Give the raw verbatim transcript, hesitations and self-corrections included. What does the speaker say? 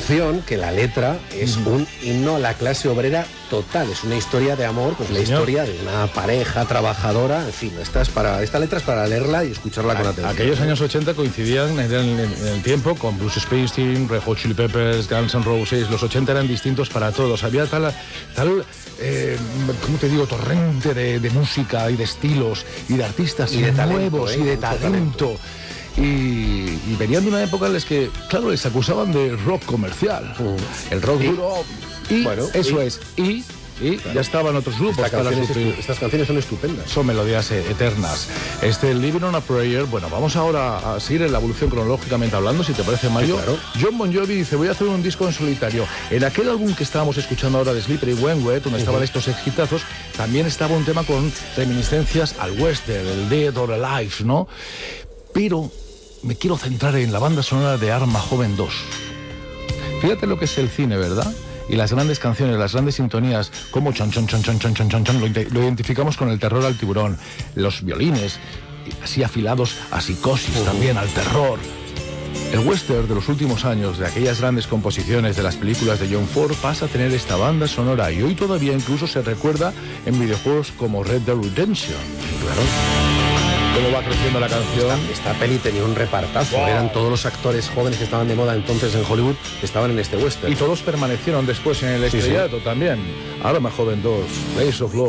canción, que la letra es uh-huh. un himno a la clase obrera total, es una historia de amor, pues la Señor. historia de una pareja trabajadora, en fin, esta, es para, esta letra es para leerla y escucharla a, con atención. Aquellos años ochenta coincidían en el, en el tiempo con Bruce Springsteen, Red Hot Chili Peppers, Guns N' Roses. Los ochenta eran distintos para todos, había tal, tal eh, ¿cómo te digo?, torrente de, de música y de estilos y de artistas y de nuevos talento, ¿eh? y de talento. talento. Y, y venían de una época en la que, claro, les acusaban de rock comercial, uh, el rock y, duro, y bueno, eso y, es, y, y claro. ya estaban otros grupos. Esta para canción es, estas canciones son estupendas. Son melodías eternas. Este Living on a Prayer, bueno, vamos ahora a seguir en la evolución cronológicamente hablando, si te parece, Mario. Sí, claro. John Bon Jovi dice, voy a hacer un disco en solitario. En aquel álbum que estábamos escuchando ahora de Slippery When Wet, donde uh-huh. estaban estos exitazos, también estaba un tema con reminiscencias al western, el Dead or Alive, ¿no? Pero me quiero centrar en la banda sonora de Arma Joven dos. Fíjate lo que es el cine, ¿verdad? Y las grandes canciones, las grandes sintonías, como chon, chon, chon, chon, chon, chon, chon, chon, lo, lo identificamos con el terror al tiburón. Los violines, así afilados a Psicosis, uh-huh. también al terror. El western de los últimos años, de aquellas grandes composiciones de las películas de John Ford, pasa a tener esta banda sonora y hoy todavía incluso se recuerda en videojuegos como Red Dead Redemption. Claro. Cómo va creciendo la canción. Esta, esta peli tenía un repartazo. Wow. Eran todos los actores jóvenes que estaban de moda entonces en Hollywood, que estaban en este western. Y todos permanecieron después en el estrellato sí, sí. también. Arma Joven dos, Blaze of Love.